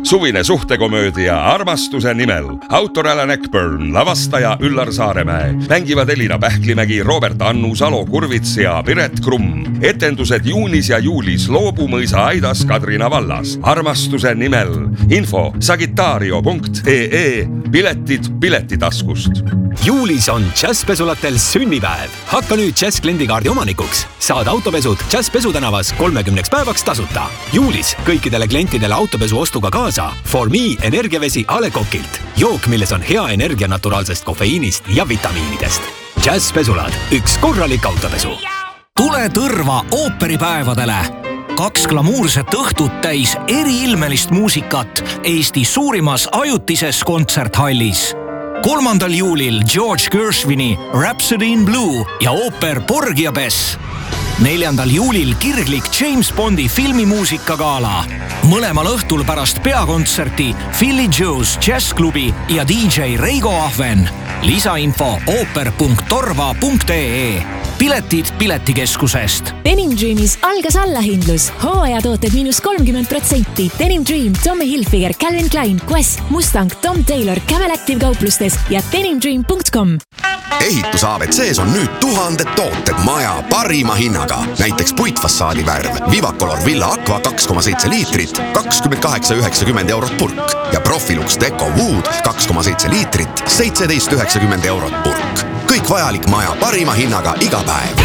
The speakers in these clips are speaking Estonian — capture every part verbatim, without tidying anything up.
Suvine suhtekomöödia Armastuse nimel. Autor Alan Eckburn, lavastaja Üllar Saaremäe. Mängivad Elina Pähklimägi, Robert Annu, Salo Kurvits ja Piret Krumm. Etendused juunis ja juulis Loobumõisa Aidas Kadrina vallas. Armastuse nimel. Info sagitario punkt ee. Piletid piletitaskust. Juulis on Jazzpesulatel sünnipäev. Hakka nüüd Jazz kliendikaardi omanikuks. Saad autopesud Jazzpesu tänavas kolmekümneks päevaks tasuta. Juulis kõikidele klientidele autopesu ostuga kaasa For Me energiavesi A Le Coqilt. Jook, milles on hea energia naturaalsest kofeiinist ja vitamiinidest. Jazzpesulad, üks korralik autopesu. Tule Tõrva ooperipäevadele. Kaks glamuurset õhtut täis eriilmelist muusikat Eesti suurimas ajutises kontserthallis. kolmandal juulil George Gershwini Rhapsody in Blue ja ooper Porgy ja Bess. neljandal juulil kirglik James Bondi filmimuusikagaala. Mõlemal õhtul pärast peakontserti Philly Joe's Jazzklubi ja D J Reigo Ahven. Lisainfo ooper punkt torva punkt ee. Piletid piletikeskusest. Denim Dreamis algas allahindlus. Hooajatooted miinus kolmkümmend protsenti. Denim Dream, Tommy Hilfiger, Calvin Klein, Quest, Mustang, Tom Taylor, Camel Active kauplustes ja denim dream punkt com. Ehitus A B C's on nüüd tuhanded tooted maja parima hinnaga. Näiteks puitfassaadi värv. Vivacolor Villa Aqua kaks koma seitse liitrit, kakskümmend kaheksa üheksakümmend eurot purk. Ja Profilux Deco Wood kaks koma seitse liitrit, seitseteist üheksakümmend eurot purk. Kõik vajalik maja parima hinnaga iga päev.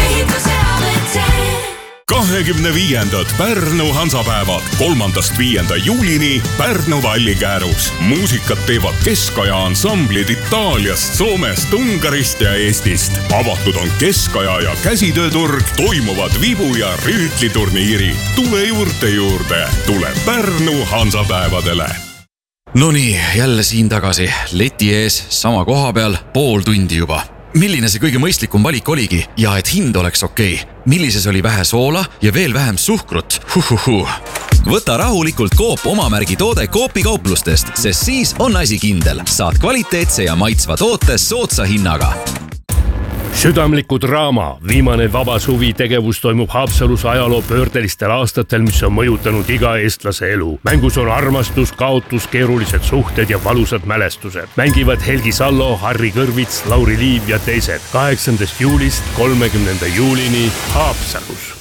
kahekümne viiendad Pärnu Hansapäevad kolmandast viienda juulini Pärnu Vallikäärus. Muusikat teevad keskaja ansamblid Itaaliast, Soomest, Ungarist ja Eestist. Avatud on keskaja ja käsitööturg, toimuvad vibu- ja rüütliturniiri. Tule juurde juurde, tule Pärnu Hansapäevadele. No nii, jälle siin tagasi. Leti ees, sama koha peal, pool tundi juba. Milline see kõige mõistlikum valik oligi ja et hind oleks okei? Millises oli vähe soola ja veel vähem suhkrut? Huhuhu. Võta rahulikult Coop omamärgi toode Coopi kauplustest, sest siis on asi kindel. Saad kvaliteetse ja maitsva toote soodsa hinnaga. Südamliku draama. Viimane vaba suvi tegevus toimub Haapsalus ajaloo pöördelistel aastatel, mis on mõjutanud iga eestlase elu. Mängus on armastus, kaotus, keerulised suhted ja valusad mälestused. Mängivad Helgi Sallo, Harri Kõrvits, Lauri Liiv ja teised. kaheksandast juulist kolmekümnenda juulini Haapsalus.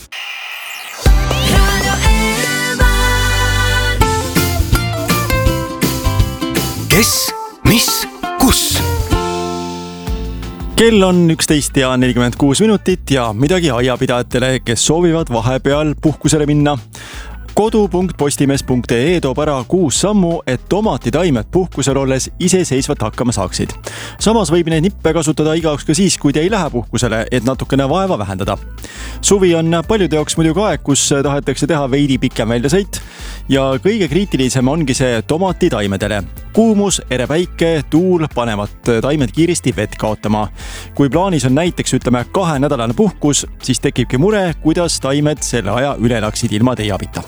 Kes, mis, kus? Kell on üksteist ja nelikümmend kuus minutit ja midagi aiapidajatele, kes soovivad vahepeal puhkusele minna. kodu punkt postimees punkt ee toob ära kuus sammu, et tomatitaimed puhkusel olles iseseisvalt hakkama saaksid. Samas võib neid nippe kasutada igaüks ka siis, kui te ei lähe puhkusele, et natukene vaeva vähendada. Suvi on paljude jaoks muidugi aeg, kus tahetakse teha veidi pikem väljasõit ja kõige kriitilisem ongi see tomatitaimedele. Kuumus, ere päike, tuul panevad taimed kiiresti vett kaotama. Kui plaanis on näiteks ütleme kahe nädalane puhkus, siis tekibki mure, kuidas taimed selle aja üle laksid ilma teie abita.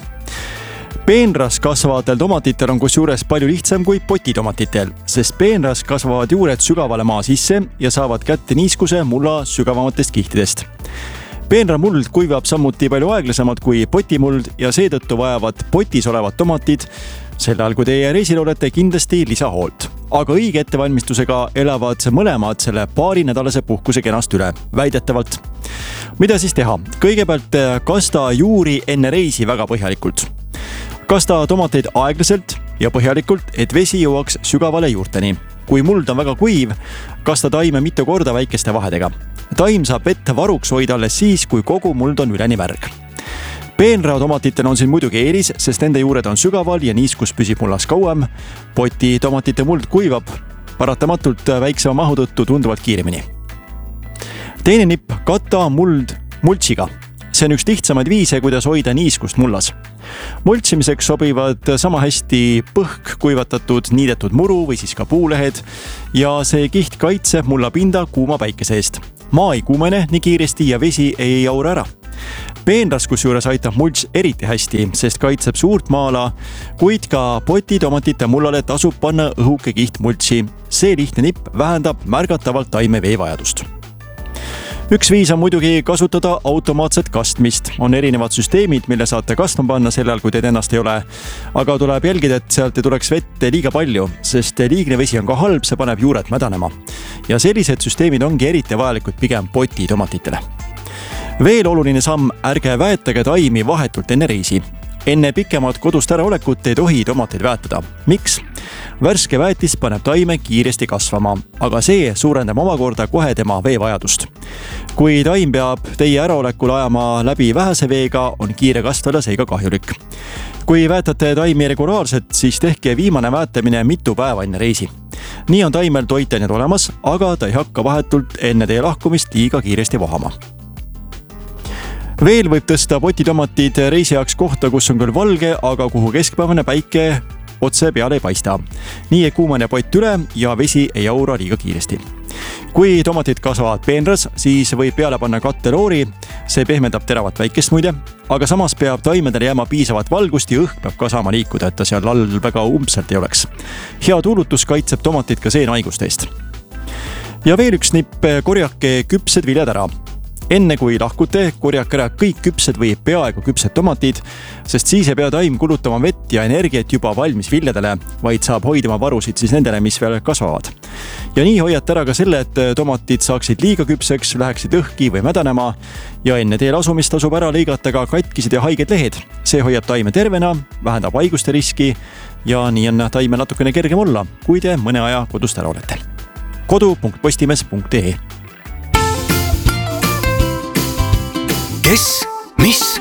Peenras kasvavatel tomatitel on kusjuures palju lihtsam kui potitomatitel, sest peenras kasvavad juured sügavale maa sisse ja saavad kätte niiskuse mulla sügavamatest kihtidest. Peenramuld kuivab samuti palju aeglasemalt kui potimuld ja seetõttu vajavad potis olevad tomatid selle all, kui teie reisil olete, kindlasti lisahoolt. Aga õige ettevalmistusega elavad mõlemad selle paari nädalase puhkuse kenast üle, väidetavalt. Mida siis teha? Kõigepealt kasta juuri enne reisi väga põhjalikult. Kasta tomateid aeglaselt ja põhjalikult, et vesi jõuaks sügavale juurteni. Kui muld on väga kuiv, kasta taime mitu korda väikeste vahedega. Taim saab vett varuks hoida alles siis, kui kogu muld on üleni värg. Peenratomatitele on siin muidugi eelis, sest nende juured on sügaval ja niiskus püsib mullas kauem. Poti tomatite muld kuivab paratamatult väiksema mahu tõttu tunduvalt kiiremini. Teine nipp, kata muld multsiga. See on üks lihtsamaid viise, kuidas hoida niiskust mullas. Multsimiseks sobivad sama hästi põhk, kuivatatud, niidetud muru või siis ka puulehed ja see kiht kaitseb mulla pinda kuuma päikese eest. Maa ei kuumene nii kiiresti ja vesi ei jaura ära. Peenras kusjuures aitab mults eriti hästi, sest kaitseb suurt maala, kuid ka potitomatite mullale tasub panna õhuke kiht multsi. See lihtne nipp vähendab märgatavalt taime veevajadust. üks viis on muidugi kasutada automaatset kastmist. On erinevad süsteemid, mille saate kastma panna sellel, kui teid ennast ei ole. Aga tuleb jälgida, et sealt ei tuleks vette liiga palju, sest liigne vesi on ka halb, see paneb juured mädanema. Ja sellised süsteemid ongi eriti vajalikud pigem poti tomatitele. Veel oluline samm, ärge väetage taimi vahetult enne reisi. Enne pikemat kodust äraolekut ei tohi tomateid väetada. Miks? Värske väetis paneb taime kiiresti kasvama, aga see suurendab omakorda kohe tema veevajadust. Kui taim peab teie äraolekul ajama läbi vähese veega, on kiire kasvada seega kahjulik. Kui väetate taimi regulaarselt, siis tehke viimane väetamine mitu päeva enne reisi. Nii on taimel toitained olemas, aga ta ei hakka vahetult enne teie lahkumist liiga kiiresti vohama. Veel võib tõsta potitomatid reisi jaoks kohta, kus on küll valge, aga kuhu keskpäevane päike otse peale ei paista. Nii ei kuumane pott üle ja vesi ei aura liiga kiiresti. Kui tomatid kasvavad peenras, siis võib peale panna katteloori, see pehmendab teravat väikest muide, aga samas peab taimedele jääma piisavat valgust ja õhk peab ka saama liikuda, et ta seal all väga umbselt ei oleks. Hea tuulutus kaitseb tomatid ka seenhaiguste eest. Ja veel üks nipp, korjake küpsed viljad ära. Enne kui lahkute, korjake ära kõik küpsed või peaaegu küpsed tomatid, sest siis ei pea taim kulutama vett ja energiat juba valmis viljadele, vaid saab hoidma varusid siis nendele, mis veel kasvavad. Ja nii hoiate ära ka selle, et tomatid saaksid liiga küpseks, läheksid õhki või mädanema ja enne teel asumist tasub ära lõigata ka katkised ja haiged lehed. See hoiab taime tervena, vähendab haiguste riski ja nii on taime natukene kergem olla, kui te mõne aja kodust ära olete. kodu punkt postimees punkt ee Kes, mis